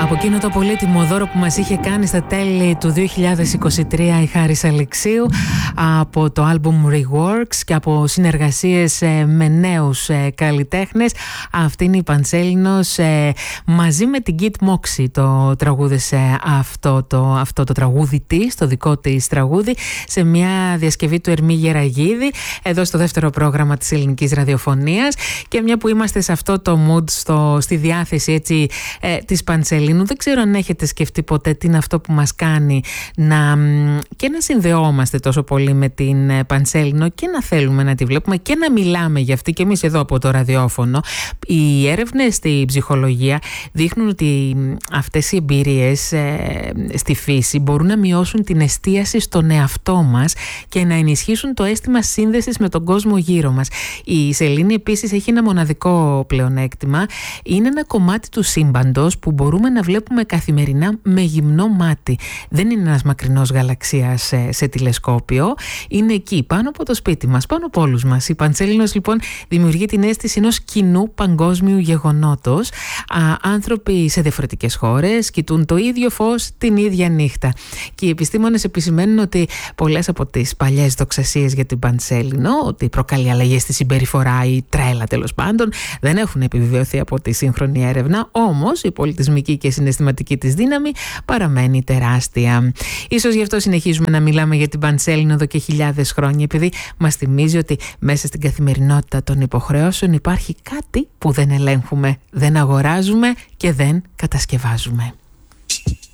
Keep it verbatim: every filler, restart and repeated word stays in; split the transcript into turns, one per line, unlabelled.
Από εκείνο το πολύτιμο δώρο που μας είχε κάνει στα τέλη του δύο χιλιάδες είκοσι τρία η Χάρης Αλεξίου, από το άλμπουμ Reworks και από συνεργασίες με νέους καλλιτέχνες. Αυτή είναι η Παντσέλινος, μαζί με την Kit Moxie το τραγούδισε αυτό το, αυτό το τραγούδι της, το δικό της τραγούδι, σε μια διασκευή του Ερμή Γεραγίδη, εδώ στο δεύτερο πρόγραμμα της ελληνικής ραδιοφωνίας. Και μια που είμαστε σε αυτό το mood, στο, στη διάθεση έτσι, ε, της Παντσελίνου, δεν ξέρω αν έχετε σκεφτεί ποτέ τι είναι αυτό που μας κάνει να, και να συνδεόμαστε τόσο πολύ με την Παντσέλινο και να θέλουμε να τη βλέπουμε και να μιλάμε για αυτή και εμείς εδώ από το ραδιόφωνο. Οι έρευνες στη ψυχολογία δείχνουν ότι αυτές οι εμπειρίες ε, στη φύση μπορούν να μειώσουν την εστίαση στον εαυτό μας και να ενισχύσουν το αίσθημα σύνδεσης με τον κόσμο γύρω μας. Η σελήνη επίσης έχει ένα μοναδικό πλεονέκτημα. Είναι ένα κομμάτι του σύμπαντος που μπορούμε να βλέπουμε καθημερινά με γυμνό μάτι. Δεν είναι ένας μακρινός γαλαξίας σε, σε τηλεσκόπιο. Είναι εκεί, πάνω από το σπίτι μας, πάνω από όλους μας. Η Παντσέλινος λοιπόν δημιουργεί την αίσθηση ενός κοινού παγκόσμιου γεγονότος. Α, άνθρωποι σε διαφορετικές χώρες κοιτούν το ίδιο φως την ίδια νύχτα. Και οι επιστήμονες επισημαίνουν ότι πολλές από τις παλιές δοξασίες για την Παντσέλινο, ότι προκαλεί αλλαγές στη συμπεριφορά ή τρέλα τέλος πάντων, δεν έχουν επιβεβαιωθεί από τη σύγχρονη έρευνα. Όμως η πολιτισμική και συναισθηματική της δύναμη παραμένει τεράστια. Ίσως γι' αυτό συνεχίζουμε να μιλάμε για την Παντσέλινο εδώ και χιλιάδες χρόνια, επειδή μας θυμίζει ότι μέσα στην καθημερινότητα των υποχρεώσεων υπάρχει κάτι που δεν ελέγχουμε, δεν αγοράζουμε και δεν κατασκευάζουμε.